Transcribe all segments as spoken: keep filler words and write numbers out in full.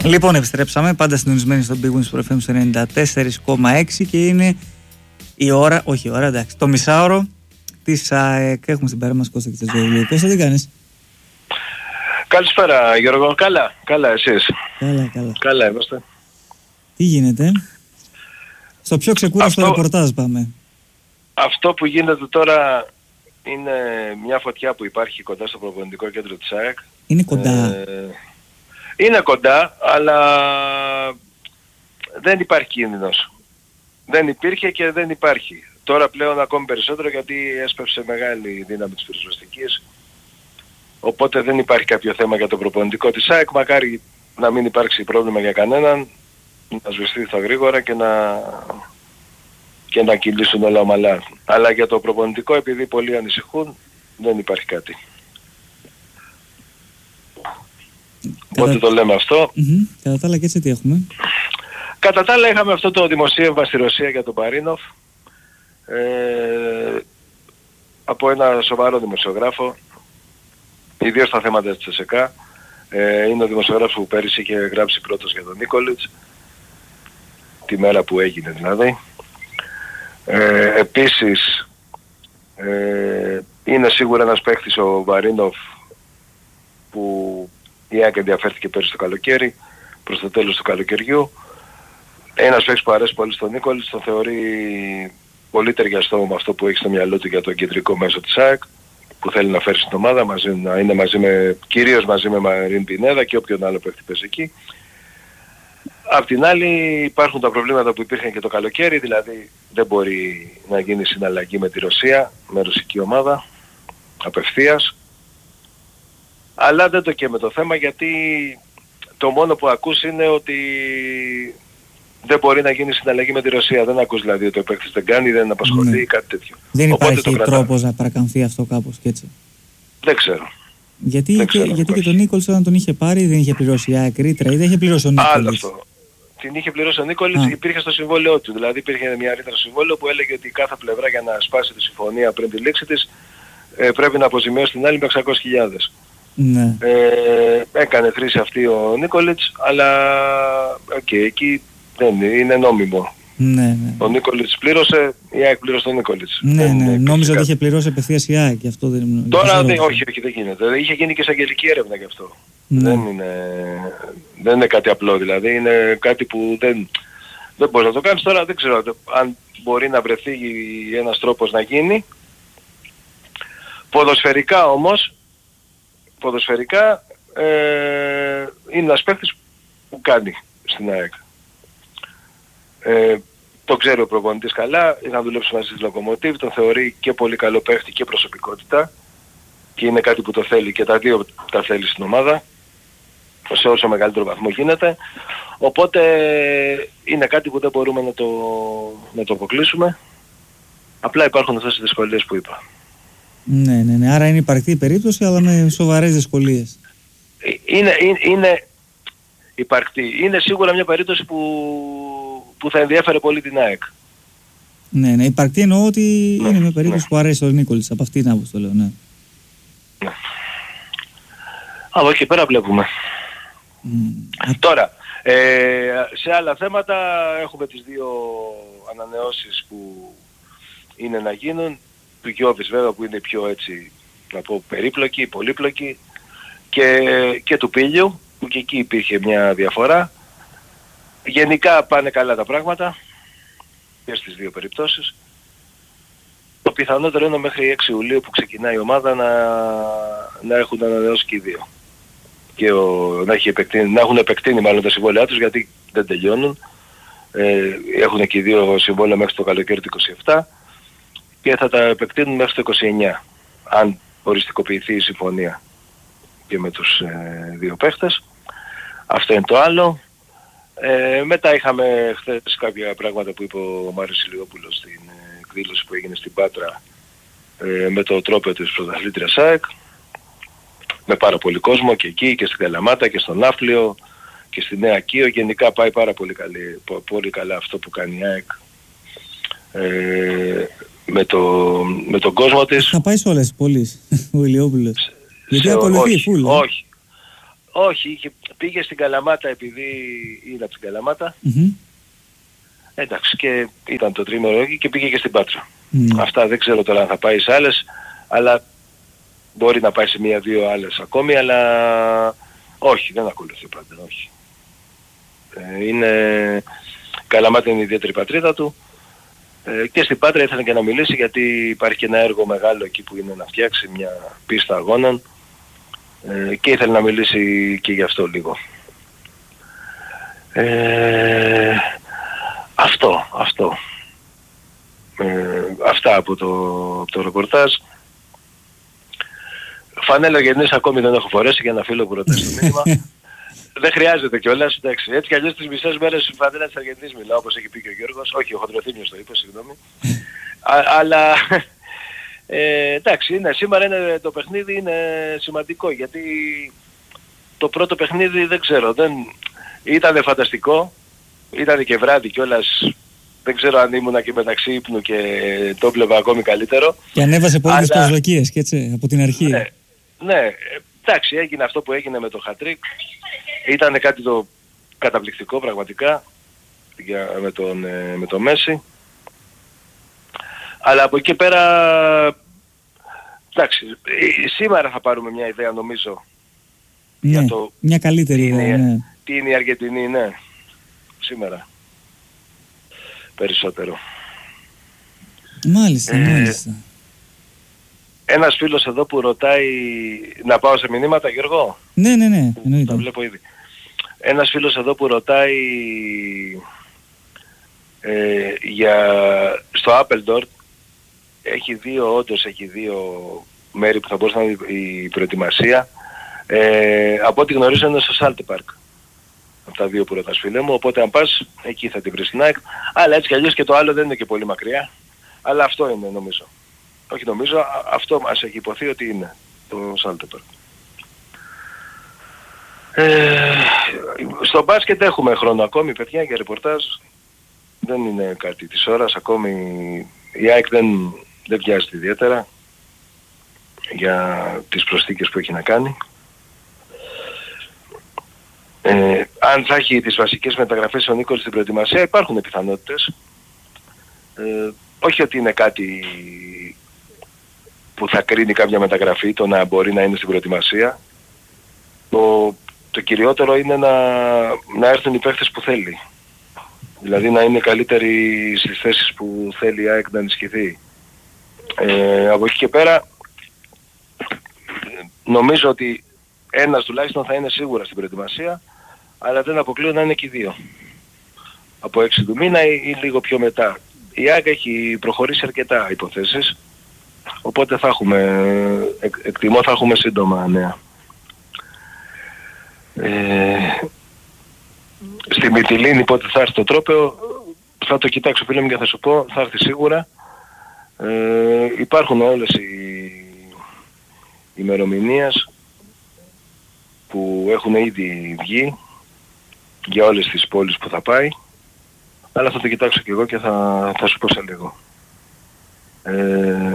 Λοιπόν, επιστρέψαμε πάντα συντονισμένοι στο Big Wings στο εφ εμ ενενήντα τέσσερα κόμμα έξι και είναι η ώρα, όχι η ώρα, εντάξει, το μισάωρο της ΑΕΚ. Έχουμε στην πέρα μας Κώστα Κιτσαζόγλου. Κώστα, τι κάνεις? Καλησπέρα Γιώργο, καλά, καλά εσείς? Καλά, καλά. Καλά είμαστε. Τι γίνεται? Στο πιο ξεκούραστο Αυτό... ρεπορτάζ πάμε. Αυτό που γίνεται τώρα είναι μια φωτιά που υπάρχει κοντά στο προπονητικό κέντρο της ΑΕΚ. Είναι κοντά. Ε, είναι κοντά, αλλά δεν υπάρχει κίνδυνος. Δεν υπήρχε και δεν υπάρχει. Τώρα πλέον ακόμη περισσότερο γιατί έσπευσε μεγάλη δύναμη της πυροσβεστικής. Οπότε δεν υπάρχει κάποιο θέμα για το προπονητικό της ΑΕΚ. Μακάρι να μην υπάρξει πρόβλημα για κανέναν, να σβηστεί θα γρήγορα και να, και να κυλήσουν όλα ομαλά. Αλλά για το προπονητικό, επειδή πολλοί ανησυχούν, δεν υπάρχει κάτι. Κατά... Οπότε το λέμε αυτό. Mm-hmm. Κατά τα άλλα και έτσι τι έχουμε? Κατά τα άλλα είχαμε αυτό το δημοσίευμα στη Ρωσία για τον Παρίνοφ. Ε, από ένα σοβαρό δημοσιογράφο, ιδίως στα θέματα της ΤΣΕΚΑ. Ε, είναι ο δημοσιογράφος που πέρυσι είχε γράψει πρώτος για τον Νίκολιτς, τη μέρα που έγινε δηλαδή. Ε, επίσης, ε, είναι σίγουρα ένας παίκτης ο Βαρίνοφ που η ΑΕΚ ενδιαφέρθηκε πέρυσι το καλοκαίρι, προς το τέλος του καλοκαιριού. Ένας παίκτης που αρέσει πολύ στον Νίκολιτς, τον θεωρεί πολύ ταιριαστό με αυτό που έχει στο μυαλό του για το κεντρικό μέσο της ΑΕΚ, που θέλει να φέρει στην ομάδα, μαζί, να είναι μαζί με, κυρίως μαζί με Μαρίν Πινέδα και όποιον άλλο παίκτη παίζει εκεί. Απ' την άλλη υπάρχουν τα προβλήματα που υπήρχαν και το καλοκαίρι, δηλαδή δεν μπορεί να γίνει συναλλαγή με τη Ρωσία, με ρωσική ομάδα, απευθείας. Αλλά δεν το καίμε το θέμα γιατί το μόνο που ακούς είναι ότι δεν μπορεί να γίνει συναλλαγή με τη Ρωσία. Δεν ακούς δηλαδή ότι ο παίκτης δεν κάνει, δεν απασχολεί ή ναι. κάτι τέτοιο. Δεν υπάρχει τρόπος να παρακαμφθεί αυτό κάπως και έτσι? Δεν ξέρω. Γιατί, δεν και, ξέρω γιατί και τον Νίκολς όταν τον είχε πάρει δεν είχε πληρώσει η ΑΕΚ ρήτρα ή δεν είχε πληρώσει ο Νίκολς? Άλλο αυτό. Την είχε πληρώσει ο Νίκολς, υπήρχε στο συμβόλαιό του. Δηλαδή υπήρχε μια ρήτρα στο συμβόλαιο που έλεγε ότι κάθε πλευρά για να σπάσει τη συμφωνία πριν τη λήξη της ε, πρέπει να αποζημιώσει την άλλη με εξακόσιες χιλιάδες. Ναι. Ε, έκανε χρήση αυτή ο Νίκολιτς, αλλά okay, εκεί δεν είναι νόμιμο. Ναι, ναι. Ο Νίκολιτς πλήρωσε, η ΑΕΚ πλήρωσε τον Νίκολιτς. Ναι, δεν, ναι, νόμιζα ότι είχε πληρώσει απευθείας η ΑΕΚ και αυτό δεν είναι. Τώρα δεν, όχι, όχι, δεν γίνεται. Είχε γίνει και εισαγγελική έρευνα γι' αυτό. Ναι. Δεν, είναι, δεν είναι κάτι απλό δηλαδή, είναι κάτι που δεν, δεν μπορείς να το κάνεις. Τώρα δεν ξέρω αν μπορεί να βρεθεί ένας τρόπος να γίνει. Ποδοσφαιρικά όμως, ποδοσφαιρικά ε, είναι ένας παίκτης που κάνει στην ΑΕΚ. Ε, το ξέρει ο προπονητής καλά, είχαν δουλέψει μαζί στη Λοκομοτίβ, τον θεωρεί και πολύ καλό παίκτη και προσωπικότητα και είναι κάτι που το θέλει και τα δύο τα θέλει στην ομάδα σε όσο μεγαλύτερο βαθμό γίνεται, οπότε είναι κάτι που δεν μπορούμε να το, να το αποκλείσουμε, απλά υπάρχουν αυτές τις δυσκολίες που είπα. Ναι, ναι, ναι, άρα είναι υπαρκτή περίπτωση αλλά με σοβαρές δυσκολίες. Είναι, είναι, είναι υπαρκτή, είναι σίγουρα μια περίπτωση που που θα ενδιέφερε πολύ την ΑΕΚ. Ναι, ναι, υπαρκτή εννοώ ότι ναι, είναι μια περίπτωση ναι. που αρέσει ο Νίκολιτς, από αυτήν την άποψη το λέω, ναι. ναι. Από εκεί πέρα βλέπουμε. Mm. Τώρα, ε, σε άλλα θέματα έχουμε τις δύο ανανεώσεις που είναι να γίνουν, του Γιώβης βέβαια που είναι πιο έτσι, να πω περίπλοκη, πολύπλοκη και, και του Πίλιου που και εκεί υπήρχε μια διαφορά. Γενικά πάνε καλά τα πράγματα και στις δύο περιπτώσεις. Το πιθανότερο είναι μέχρι έξι Ιουλίου που ξεκινάει η ομάδα να, να έχουν ανανεώσει και οι δύο. Και ο, να, έχει επεκτείνει, να έχουν επεκτείνει μάλλον τα συμβόλαιά τους γιατί δεν τελειώνουν. Ε, έχουν και οι δύο συμβόλαια μέχρι το καλοκαίρι του είκοσι επτά και θα τα επεκτείνουν μέχρι το είκοσι εννιά αν οριστικοποιηθεί η συμφωνία και με τους ε, δύο παίχτες. Αυτό είναι το άλλο. Ε, μετά είχαμε χθες κάποια πράγματα που είπε ο Μάριος Ηλιόπουλος στην ε, εκδήλωση που έγινε στην Πάτρα ε, με το τρόπο της πρωταθλήτριας ΑΕΚ με πάρα πολύ κόσμο και εκεί και στην Καλαμάτα και στον Ναύπλιο και στη Νέα Κίο. Γενικά πάει πάρα πολύ, καλή, πολύ καλά αυτό που κάνει η ΑΕΚ ε, με, το, με τον κόσμο της. Θα πάει σε όλες τις πόλεις ο Ηλιόπουλος. Γιατί ακολουθεί όχι, φουλ. Όχι. Όχι, είχε, πήγε στην Καλαμάτα επειδή είναι από την Καλαμάτα. Mm-hmm. Εντάξει, και ήταν το τρίμηνο εκεί και πήγε και στην Πάτρα. Mm. Αυτά δεν ξέρω τώρα αν θα πάει σε άλλες, αλλά μπορεί να πάει σε μία-δύο άλλες ακόμη, αλλά όχι, δεν ακολουθεί πάντα, όχι. Ε, είναι... Καλαμάτα είναι η ιδιαίτερη πατρίδα του. Ε, και στην Πάτρα ήθελε και να μιλήσει γιατί υπάρχει και ένα έργο μεγάλο εκεί που είναι να φτιάξει μια πίστα αγώνων ε, και ήθελε να μιλήσει και γι' αυτό λίγο. Ε, αυτό, αυτό. Ε, αυτά από το, από το ρεπορτάζ. Φανέλα γεννής ακόμη δεν έχω φορέσει για ένα φίλο που ρωτάει στο μήνυμα. Δεν χρειάζεται κιόλας, εντάξει. Έτσι κι αλλιώς τις μισές μέρες στην φανέλα της Αργεντινής μιλάω, όπως έχει πει και ο Γιώργος. Όχι, ο Χοντροθύμιος το είπε, συγγνώμη. Α, αλλά, ε, εντάξει, είναι, σήμερα είναι, το παιχνίδι είναι σημαντικό, γιατί το πρώτο παιχνίδι δεν ξέρω, δεν, ήταν φανταστικό, ήταν και βράδυ κιόλας. Δεν ξέρω αν ήμουνα και μεταξύ ύπνου και το έβλεπα ακόμη καλύτερο. Και ανέβασε πολλές τις προσδοκίες και έτσι, από την αρχή. Ναι, ναι, εντάξει, έγινε αυτό που έγινε με το hat-trick. Ήταν κάτι το καταπληκτικό πραγματικά για, με, τον, με τον Μέση. Αλλά από εκεί πέρα, εντάξει, σήμερα θα πάρουμε μια ιδέα νομίζω. Ναι, για το μια καλύτερη τι ιδέα, είναι, ναι. Τι είναι η Αργεντινή, ναι, σήμερα. Περισσότερο. Μάλιστα, ε, μάλιστα. Ένας φίλος εδώ που ρωτάει να πάω σε μηνύματα, Γιώργο. Ναι, ναι, ναι, εννοείται. Το βλέπω ήδη. Ένας φίλος εδώ που ρωτάει ε, για στο Appledore, έχει δύο, όντως έχει δύο μέρη που θα μπορούσε να είναι η προετοιμασία. Ε, από ό,τι γνωρίζω είναι στο Salt Park. Από τα δύο που ρωτάς φίλε μου, οπότε αν πας εκεί θα την βρεις στην ΑΕΚ. Αλλά έτσι κι αλλιώς και το άλλο δεν είναι και πολύ μακριά. Αλλά αυτό είναι νομίζω. Όχι νομίζω, αυτό μας έχει υποθεί ότι είναι το Salt Park. Ε, στο μπάσκετ έχουμε χρόνο ακόμη παιδιά για ρεπορτάζ. Δεν είναι κάτι της ώρας. Ακόμη η ΑΕΚ δεν, δεν βιάζεται ιδιαίτερα για τις προσθήκες που έχει να κάνει. Ε, αν θα έχει τις βασικές μεταγραφές ο Νίκολης στην προετοιμασία, υπάρχουν πιθανότητες. Ε, όχι ότι είναι κάτι που θα κρίνει κάποια μεταγραφή, το να μπορεί να είναι στην προετοιμασία. Το, το κυριότερο είναι να, να έρθουν οι παίχτες που θέλει. Δηλαδή να είναι καλύτεροι στις θέσεις που θέλει η ΑΕΚ να ενισχυθεί. Ε, από εκεί και πέρα νομίζω ότι ένας τουλάχιστον θα είναι σίγουρα στην προετοιμασία, αλλά δεν αποκλείω να είναι και οι δύο. Από έξι του μήνα ή, ή λίγο πιο μετά. Η ΑΕΚ έχει προχωρήσει αρκετά υποθέσεις, οπότε θα έχουμε, εκ, εκτιμώ θα έχουμε σύντομα νέα. Ε, στη Μυτιλήνη πότε θα έρθει το τρόπαιο, θα το κοιτάξω φίλε μου και θα σου πω, θα έρθει σίγουρα. Ε, υπάρχουν όλες οι ημερομηνίες που έχουν ήδη βγει για όλες τις πόλεις που θα πάει, αλλά θα το κοιτάξω και εγώ και θα, θα σου πω σε λίγο. Ε,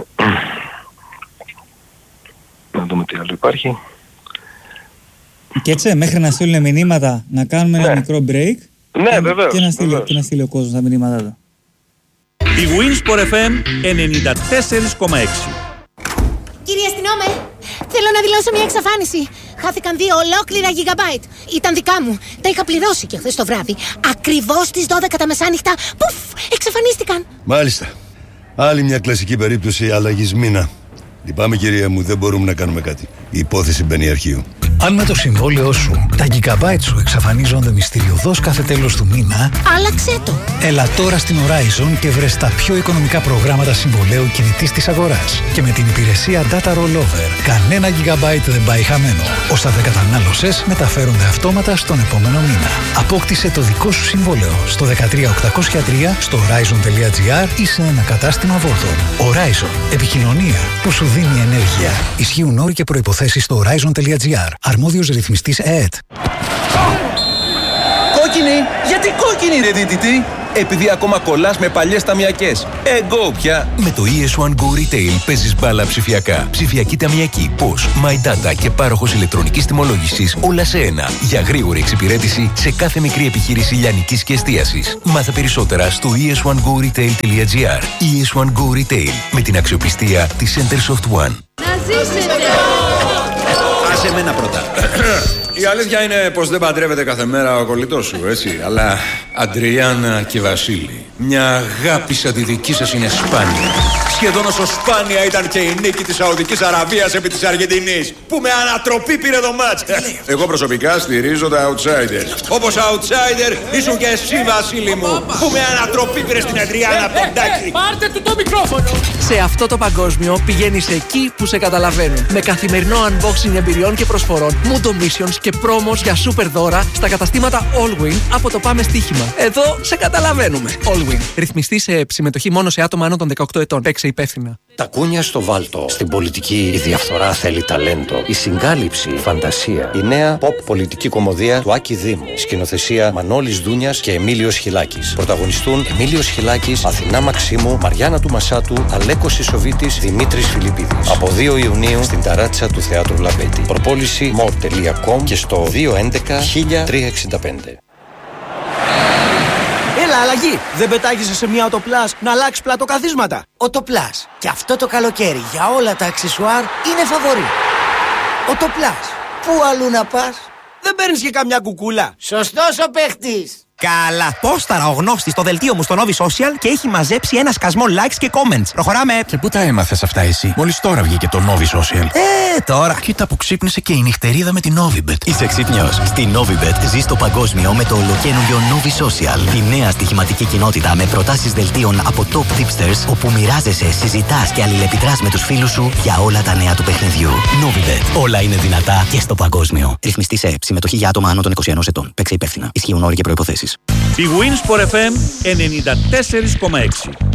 να δούμε τι άλλο υπάρχει. Και έτσι μέχρι να στείλουν μηνύματα να κάνουμε ναι. ένα μικρό break. Ναι, βεβαίως. Και να στείλει, και να στείλει ο κόσμος τα μηνύματα του. Η Winsport εφ εμ ενενήντα τέσσερα κόμμα έξι. Κύριε αστυνόμε, θέλω να δηλώσω μια εξαφάνιση. Χάθηκαν δύο ολόκληρα gigabyte. Ήταν δικά μου. Τα είχα πληρώσει και χθες το βράδυ. Ακριβώς στις δώδεκα τα μεσάνυχτα. Πουφ, εξαφανίστηκαν. Μάλιστα. Άλλη μια κλασική περίπτωση αλλαγής μήνα. Λυπάμαι κυρία μου, δεν μπορούμε να κάνουμε κάτι. Η υπόθεση μπαίνει αρχείο. Αν με το συμβόλαιό σου τα gigabyte σου εξαφανίζονται μυστηριωδώς κάθε τέλος του μήνα, άλλαξέ το. Έλα τώρα στην Horizon και βρες τα πιο οικονομικά προγράμματα συμβολαίου κινητής της αγοράς. Και με την υπηρεσία Data Rollover, κανένα gigabyte δεν πάει χαμένο. Όσα δεν κατανάλωσες μεταφέρονται αυτόματα στον επόμενο μήνα. Απόκτησε το δικό σου συμβόλαιο στο δεκατρία οκτακόσια τρία, στο horizon.gr ή σε ένα κατάστημα Vodafone. Horizon. Επικοινωνία που σου δίνει ενέργεια. Ισχύουν όροι και προϋποθέσεις στο horizon.gr. Αρμόδιος ρυθμιστής ΕΕΤ. Κόκκινη! Γιατί κόκκινη ρε δίτητη! επειδή ακόμα κολλάς με παλιές ταμιακές. Εγκό πια! Με το ι ες One Go Retail παίζεις μπάλα ψηφιακά. Ψηφιακή ταμιακή, πώς, My Data και πάροχος ηλεκτρονικής τιμολόγησης, όλα σε ένα. Για γρήγορη εξυπηρέτηση σε κάθε μικρή επιχείρηση λιανικής και εστίασης. Μάθε περισσότερα στο ι ες one go retail τελεία τζι άρ. ι ες One Go Retail, με την αξιοπιστία της Centersoft One. Να ζήσετε! Άσε εμένα πρώτα. Η αλήθεια είναι πως δεν παντρεύεται κάθε μέρα ο κολλητός σου, έτσι. Αλλά Αντριάννα και Βασίλη, μια αγάπη σαν τη δική σας είναι σπάνια. Σχεδόν όσο σπάνια ήταν και η νίκη της Σαουδικής Αραβίας επί της Αργεντινής, που με ανατροπή πήρε το μάτς. Εγώ προσωπικά στηρίζω τα outsiders. Όπως outsider ήσουν και εσύ, Βασίλη μου, που με ανατροπή πήρε στην Αντριάννα από τον Τάκη. Πάρτε του το μικρόφωνο! Σε αυτό το παγκόσμιο πηγαίνεις εκεί που σε καταλαβαίνουν. Με καθημερινό unboxing εμπειριών και προσφορών, Mundo Missions και πρόμος για super δώρα στα καταστήματα Allwin από το Πάμε Στοίχημα. Εδώ σε καταλαβαίνουμε. Allwin. Ρυθμιστή σε συμμετοχή μόνο σε άτομα άνω των δεκαοκτώ ετών. Παίξε υπεύθυνα. Τα κούνια στο βάλτο. Στην πολιτική η διαφθορά θέλει ταλέντο. Η συγκάλυψη, η φαντασία. Η νέα pop πολιτική κομμωδία του Άκη Δήμου. Σκηνοθεσία Μανώλης Δούνιας και Εμίλιος Χιλάκης. Πρωταγωνιστούν Εμίλιος Χιλάκης, Αθηνά Μαξίμου, Μαριάννα του Μασάτου, Αλέκος Ισοβίτης, Δημήτρης Φιλιππίδης. Από δύο Ιουνίου στην ταράτσα του Θεάτρου Λαμπέτη. Προπόληση more τελεία com και στο δύο έντεκα χίλια τριακόσια εξήντα πέντε. Έλα, αλλαγή! Δεν πετάγεσαι σε μια Οτοπλάς να αλλάξει πλατοκαθίσματα. Οτοπλάς. Και αυτό το καλοκαίρι για όλα τα αξεσουάρ είναι φαβορί. Οτοπλάς. Πού αλλού να πας? Δεν παίρνεις και καμιά κουκούλα. Σωστός ο παίχτης. Καλά. Πόσταρα ο γνώστης στο δελτίο μου στο Novi Social και έχει μαζέψει ένα σκασμό likes και comments. Προχωράμε. Και πού τα έμαθες αυτά εσύ? Μόλις τώρα βγήκε το Novi Social. Ε, τώρα. Κοίτα που ξύπνησε και η νυχτερίδα με την Novibet. Είσαι ξύπνιος? Στη Novibet ζεις το παγκόσμιο με το ολοκαίνουργιο Novi Social. Τη νέα στοιχηματική κοινότητα με προτάσεις δελτίων από top tipsters, όπου μοιράζεσαι, συζητάς και αλληλεπιδράς με τους φίλους σου για όλα τα νέα του παιχνιδιού. Novibet. Όλα είναι δυνατά και στο παγκόσμιο. Ρυθμιστή σε συμμετοχή για άτομα άνω των είκοσι ενός ετών. Παίξε υπεύθυνα. Ισχύουν όροι και προϋποθέσεις. Η Winsport εφ εμ ενενήντα τέσσερα κόμμα έξι.